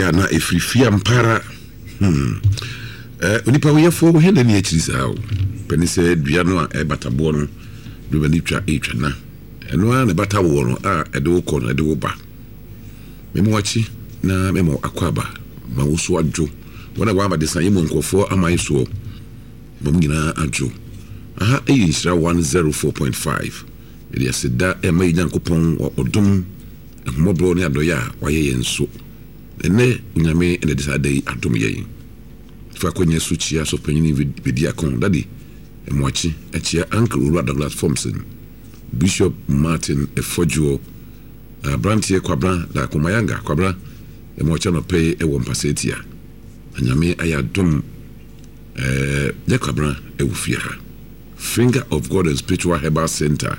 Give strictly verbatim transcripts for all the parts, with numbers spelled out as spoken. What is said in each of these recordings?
ya na efrifia mpara hmm eh onipa wo yefo wo hende ne akiri saa o pani se dua no a e batabo no do bani twa e twa na eno a ne batawo no a e de wo kɔ no e de wo ba memo wachi na memo akwaba ma wo so adwo wona wa ma de san yemo nkofo aman so bom nyina adwo aha e yinhira one oh four point five ele aseda e ma nyankopɔn odom ehumobro ne adoya waye yenso ene unyame ene desadei adom yeyin fa konye suchia so panyini vidia kon dadi emwachi echia Uncle Ura Douglas Thompson Bishop Martin Efojuo uh, Brantie Kwabra da Kumayanga Kwabra emwacha no pay e wompasetia anyame ayadom eh ya Kwabra ewufia Finger of God and Spiritual Herbal Center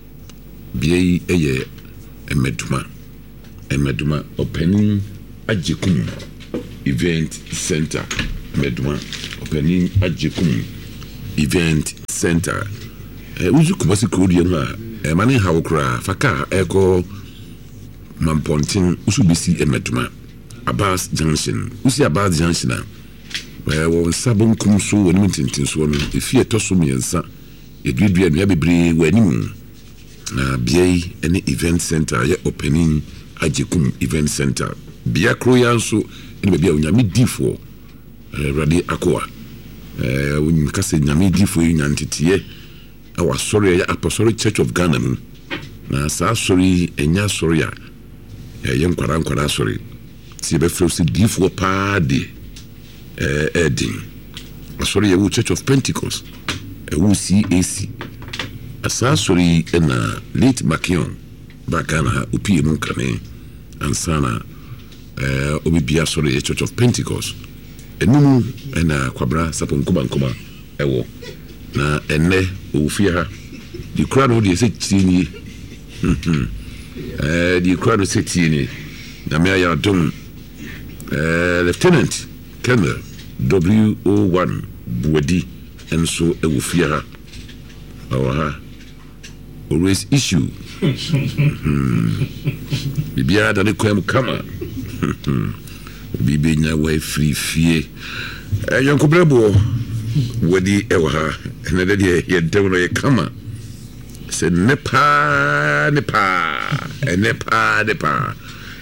biei eye emeduma emeduma opening ajikum event center meduma opening ajikum event center eh uzu kumasi krodi no a e mane hawo kra faka eko mampontin usu bisi emeduma Abbas Junction usi Abbas Junction a we won sabon kumso woni tintin so no efie toso miensa edudua bia bebre wani na biei any event center ya opening ajikum event center bia kroya so ene bia onyame difo eh radi akoa eh unyikase nyame difo yantitiye awa sorry ya Apostolic Church of Ghana mu na sa sorry enya sorry ya eh yenkwara nkwara sorry ti be frosi difo pa de eh edin sorry ya Church of Pentecost e wu C A C asa sorry ena late Makion bakana upie mu kane ansana eh obibia sorry Church of Pentecost enunu ena Kwabra sapon kuba nkoma ewo na enne ofia ha di crowd de se tini mhm eh di crowd se tini na me ya dum eh Lieutenant Colonel W O one Buadi enso ewofia ha awa always issue bibia da ne kwem kama bibi nya wa free fie eh yankobrebo wadi ewa ha na de ye dewo ye kama se nepa nepa nepa nepa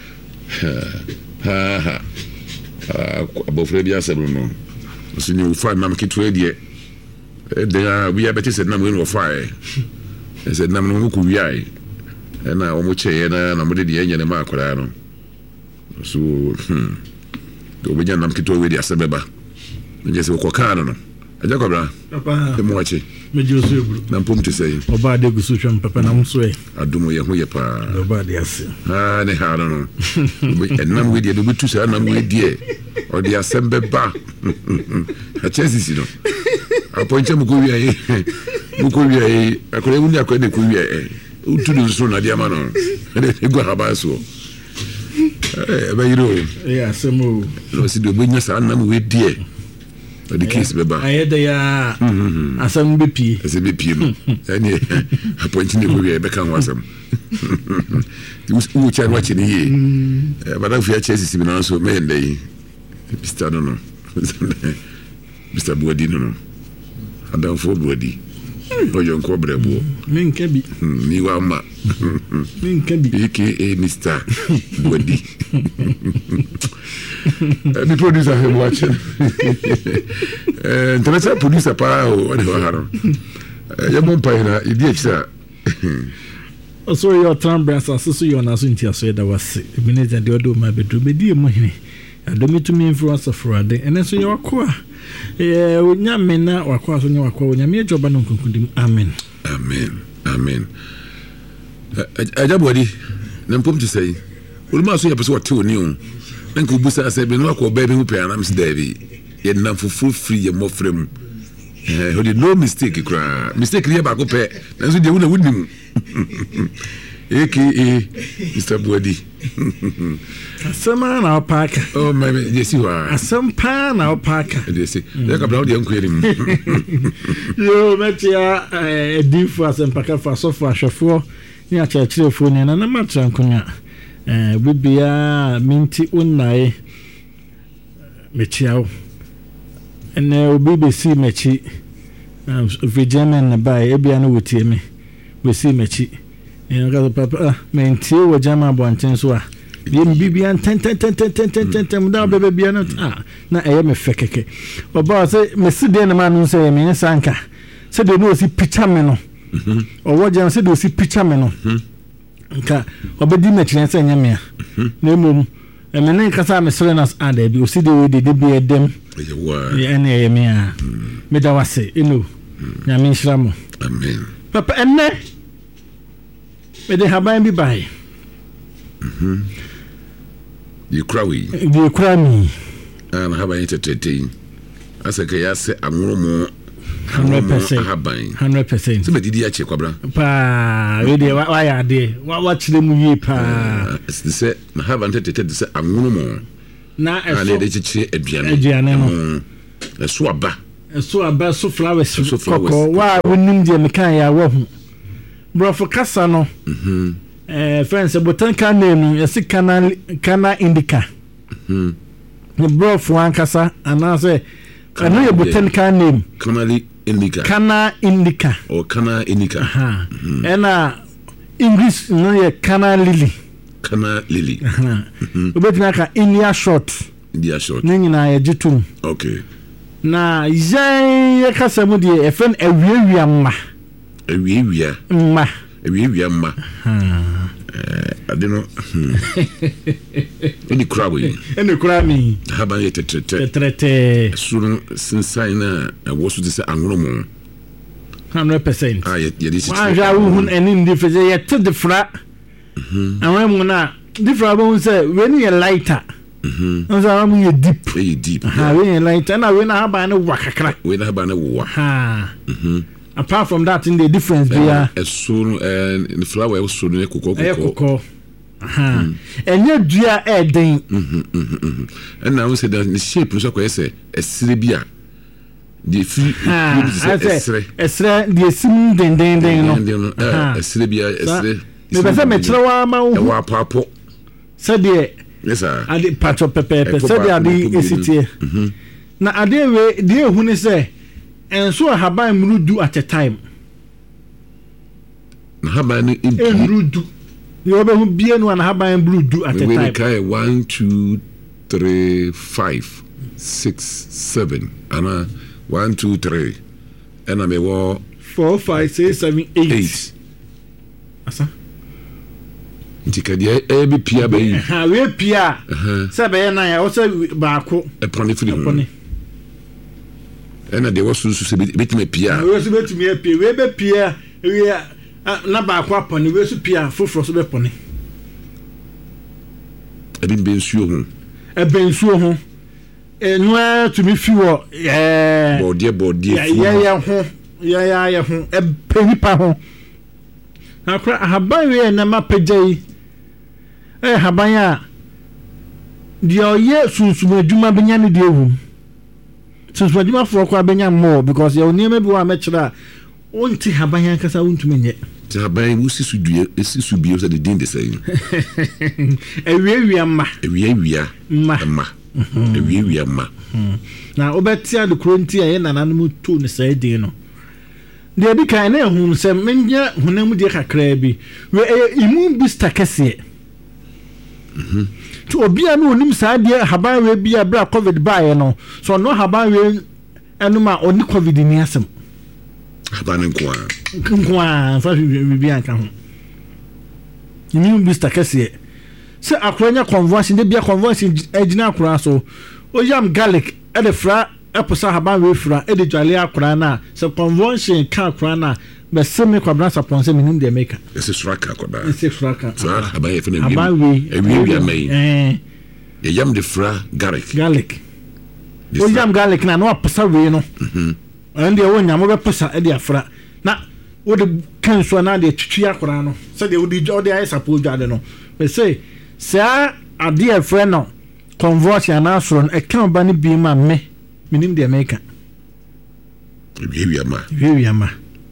ha ha abofre bia sebro no so ni ufa nam kitwe de de we abeti se nam we no fa e se nam no ku wi ai na o mo che na na mo de de nyane ma akora no so hmm do be nam kitwe we de asebeba nje se ko ka no no aja Kwabra papa e mo wachi me josu ebru na mpom te sei oba de gusu twam papa na mso e adumo ye ho ye pa oba de ase ah ne ha no no enam we de do bitu sa nam we de o de asembe ba a chesi no aponche mu ko wi ai mu ko wi ai akore mu ni akore ne ko wi ai utu do so na de ama no e gwa haba so eh ba yiro eh asemo no si do bonya sa nam we de the case beba ayeda ya asam bepi asam bepi no ani aponti ne ko wi be kan wasam u cha watch ni ye bada fu ya chesi sibi na so me ndai Mister no no Mister Buadi no no adam fo Buadi boyo nko brebo men kabi ni wa ma men kabi aka Mister Buadi the producer have watching eh international producer pa o de haro ya mon pa na idi ekisa so your trambras aso yo na so ntia so da wase eminete de odo ma bedu bedi mo hene adomi to me influence for ade ene so yo akwa eh onyame na wakwa so nya wakwa onyame ajoba no nkunkundim amen amen amen ajabodi na mpom ti sei uluma so ya pese wote oni o nko busa se be no akwa ba bi hu pe anam se davi ye na fufu free ye mofrem eh ho no mistake kra mistake ye ba ko pe na so de wu na wunim aka Mister Buadi asama na opaka oh my yes you are asampa na opaka yes ya kabla odi enkweri mu yo metia eh difu asampaka fa so fa hwefo ni achachirefo ni na na matra nkonya eh bibia minti unnai mechiao ene obi be si mechi Virginia na bai ebia no wotie me we si mechi en ga papa mentie wo jama bonten so a bi bibia ten ten ten ten ten ten ten da bebe bia no ah na eye me fekeke oba se me si de na ma no se me sanka se de no si picture me no mhm owo jam se de si picture me no nka obedi me kire se nyame a na emom emene nkasa me sere na ada bi o si de we de de bi edem ye ene ye me a me da wase eno nyame nhyiramo amen papa enne me de haban bi bai mhm you cry you cry me ah haban tetete asaka ya se anworomo one hundred percent haban one hundred percent se be didi ache kwabra pa we de wa ya de wa wa chire mu yi pa se na haban tetete se anworomo na eso ale de chichi aduane aduane no eso aba eso aba so flowers koko wa wonim de me kan ya wa hu bro for kasa no mhm eh friends botanical name yes kana kana indica mhm the bro for ankasa ana say kana ye botanical name kana indica kana indica or kana indica aha ena English no ye kana lily kana lily aha obetina ka India short India short nyina ye jitum okay na yen ye kasa mu de e fen awiawia ma awiawia ma awiawia ma eh adeno any crab any crab me haba ye tetrete tetrete sunu sinsan na wosu de se anworomo one hundred percent ah ye ye disi wa ja wu hun eni ndi feze ye te de fra mhm anwem na di fra bo se we ni ye lighter mhm nso am ye deep ye deep ha we ye lighter na we na haba na wa kakra we na haba na wa ha mhm apart from that in the difference there a soon and the flower was soon ekoko ekoko aha enye dua eden mhm mhm and now we say that the shape so ko say esire bia the free esire esire the sim den den den no esire bia esire me be say me kire wa ma wo wa papo say de yes sir ade patcho pepe say de ade esitie mhm na ade we de ehu ne say enso haban mrudu at a time na haban mrudu you be hu bie no na haban mrudu at a time we kai one two three five six seven ana one two three and am wo four five six seven eight asa ntikade e bi pia ba yi ha we pia se be na ya o se ba ko e pone firi ho ena de wasu su se betime pia we su betime pia we be pia we na ba kwa pone we su pia foforo so be pone e bi bensuo ho e bensuo ho e noa to me fi wo eh bodie bodie fu ya ya ho ya ya ya ho e penipa ho akra haban we na mapagyi e haban a de oye sunsun adwuma benya ne de ewu sunsun adwuma fo kwa benya more because ya onima bi wa mechira onti haban ya kasa wontumi nye ti haban wo sisu due sisu bi so de din de say ewiewia ma ewiewia ma ma ewiewia ma na obetia de kronti aye nananum to ne say din no de bi kan na ehun se menja hunam de kakra bi we immune booster kese mhm to obia no onim saa de haban we bia bra covid bae no so no haban we enuma oni covid ni asem haban nko a nko a fa bi anka ho immune booster kese se akranya conversion de bia conversion agina akra so oyam garlic e de fra eposa haban we fra e de dwale akra na se conversion ka akra na be semi kwabra saponse minim de make ese straka koda ese straka so haban ye fene haban we e wi wi amai eh ye yam de fra garlic garlic oyam garlic na no aposa we no mhm ande wo nyamo be posa e de afra na wo de kan so na de twitwi akra no se de wo di jode ai suppose jade no be say sa ade e frɛ no conversion na so no e kan ba ne bi ma me minim de make wi wi ama wi wi ama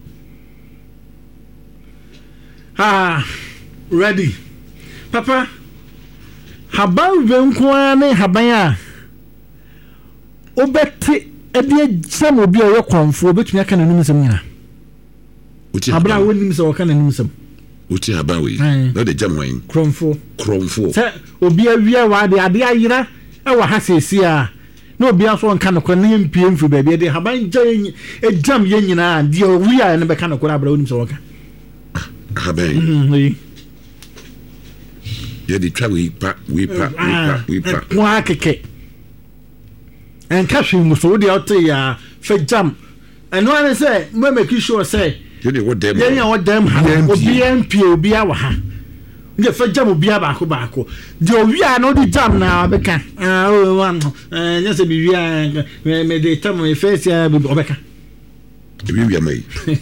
ah ready papa haban venko ne haban a obete ede sam obi a yekonfo obetumi aka nanum sam nyina abra wonim se waka nanum sam uti haban we no de jam wan kromfo kromfo se obi awia wa de ade ayira e wa ha sesi a na obi aso nka no kora na mpie mfiri ba bi de haban gyan e jam ye nyina de owi a ne be ka no kora abra wonim se waka haban ye di twa we pa we pa we pa we pa kwa keke en ka hwe mu so de ote ya fe jam eno ane se mo make sure say ye de what dem ye what dem obi mpie obi a wa ha nge fe jam obi a baako baako de owi a no di jam na beka ah o wan eh nya se bi wi a me de tam me face ya bi obeka bi wi amai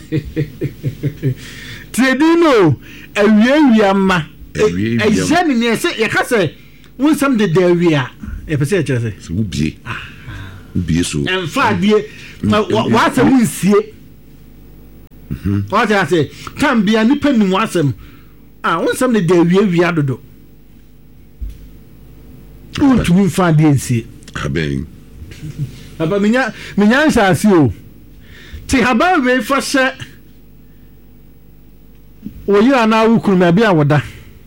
tredino awie wi ama e jeni ne se ye ka se won sam de de wi a e pese e kire se so ubie ubie so en fa die wa se won sie mhm wa ja se kan bia ni panu wasem ah won sam de de wi wi adodo won tumi fa die nsie aben aba minya minya nsaasi o ti haba we fa se oyi ana wukuru na bia woda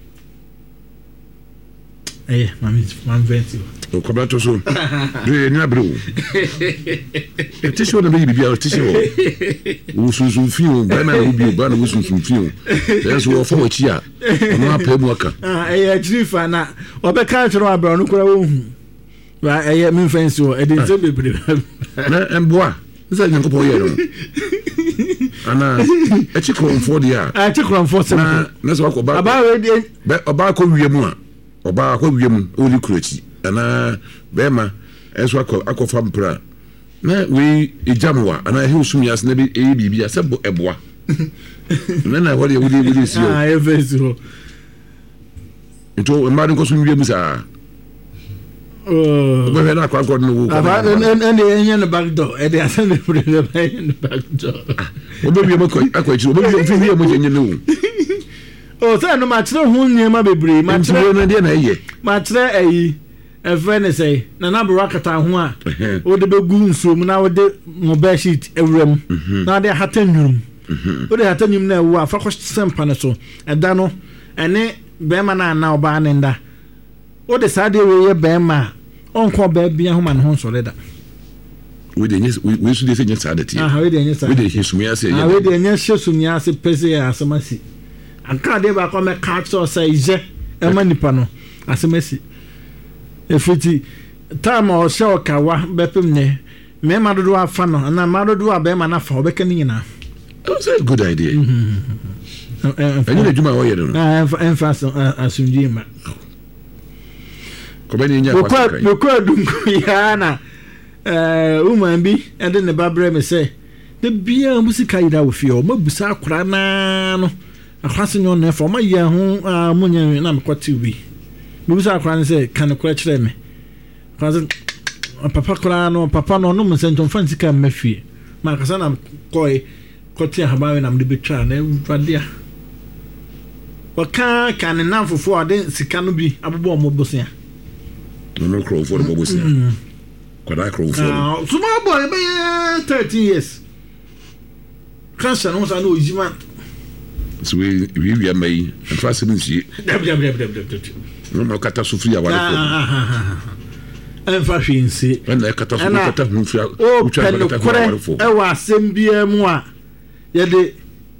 eh mami mam venti o kobra to so de ni abro e ti so na be bibia o ti so o sunsun fi o ba na o bi o ba na o sunsun fi o e so o fo chi a no apa mu aka ah eh trifa na obeka chiro abro no kora wo hu ba eh mi fence o e de se bebre na emboa nsa nyankopo ye no ana e chi kromfo dia ah chi kromfo se na na so ko ba aba we de oba ko wiemu a oba ko wiemu o ni krochi ana bema eso akọ akọfa mpra na we ejamwa ana he usumia se na bi e bibia se bo eboa na na wori wuri wuri si o ah e fesu nto mmadụ nko sumwie mu sa oh bo he na kwa kwa no wo aba en en en en back door e dey asan the problem in the back door o be bi mo ko akwa chi o be bi fi wi mo jenye no o say no ma kire hu niema bebre ma kire na de na eye ma kire ayi e friend say na na bro akata ho a o de be gu nsuom na o de mobile sheet ewrem na de hatanwum o de hatanwum na wo afa ko sempa ne so eda no ene be ma na na oba ne nda o de sa de we ye be ma onko ba bia ho ma ne ho so leda we de nyes we su de se nyes adati ah we de nyes we de hisumia se ah we de nyes hisumia se pese ya asamasi anka de ba ko me ka so say je e ma nipa no asamasi efiti time o se o kawa bepem ne me ma dodo afa no na ma dodo a be ma na fa obeka ni nyina that's a good idea and you juma o ye no ah en fa asunji ma ko be ni nya kwa kai ko ko dunku ya na eh woman bi and ne babre me say de bia musika ida wo fi o mabusa akora na no akwase nyo na fa ma ye ho amunya na me kwati bi busa akora ne say kan ko kire me kwaze papa kora no papa no no msenton fancy ka mafie ma kasa na koi kwati habawe na mde betwa na wadia waka kan na fofo ade sika no bi abobo mo bosia no no crow for bobosia kwada crow for ah so ma boy be thirty years kansa no sa no ojima so we we we mai and fast nsi dab dab dab dab dab no no kata sufri ya wale fo en fa hwinsi en na kata sufri kata hwinfi o pen kore e wa asem bia mu a ye de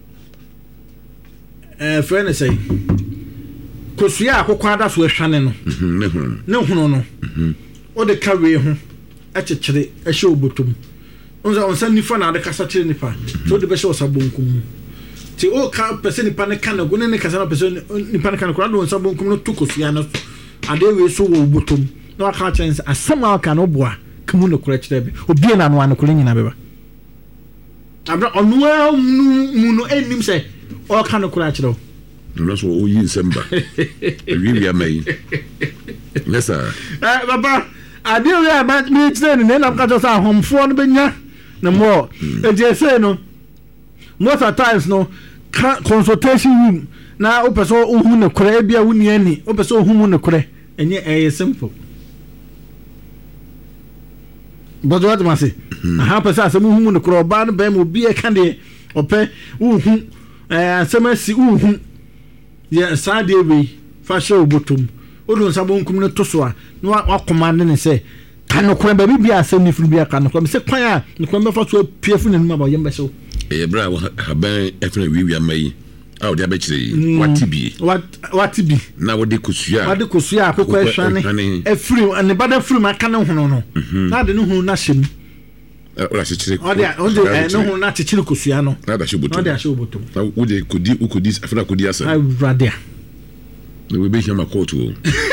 eh friend say kosua akokwa ada so ehwane no ne hu ne hu no o de kawe hu a chechire a hye obotom onza onsa nifa na de kasa chire nipa so de be hye osabonkum ti o ka pese nipa ne kana go ne ne kasa na pese nipa ne kana ko ado osabonkum no to kosua no ade we so wo obotom no aka chance asama ka no boa kemu no kura chire be obi na no an ko nyina beba abra onua mu no enim se o ka no kura chire no so o yin semba wi wi amai nessa eh baba ade we ama me chire ne na ka to sa homfo no benya na mo e je say no most of times no consultation room na o person o hu ne kure bia woni ani o person o hu mu ne kure enye eh simple but what ma say aha pɛ sɛ asɛm hu no korɔ ɔbaa no bɛn mu obi ɛka deɛ ɔpɛ wohu ɛɛ asɛm asi wohu yɛ saa deɛ wei fa hyɛ obotom odo nsa bonkum no to so a na wakoma ne ne sɛ kanokora ba bi bia asɛm ne furu bia kanokora me sɛ kwan a ne kwan bɛfa so apiafu ne numa ba yɛm bɛhyɛ ɛyɛ bra haban ɛfena wiwi ama yi a wode abɛkyerɛ wate bi wate bi na wode kosua wade kosua akokɔ ɛhwane afiri ne bada firi ma ka ne hono no na de ne hono na hyɛ mu ɔla kyekyere ɔde ɔde ne hono na kyekyere kosua no na da hyɛ botom ɔde ahyɛ botom na wode kodi ukodi afena kodi asɛm awurade na we be hia ma court o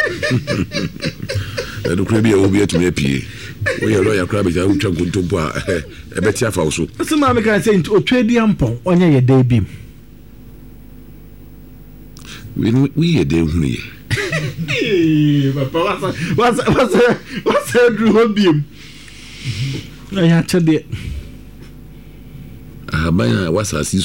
ɛdo kura bi a obi atumi apie wo yɛ lawyer kura bi ja utwa nkontompo a ɛbɛti afa wo so so ma me kan say otwa di ampon onye yɛ da bi we we yɛ da hunu yɛ eh papa wasa wasa wasa wasa dru hobiem na ya chede ahaban a wasa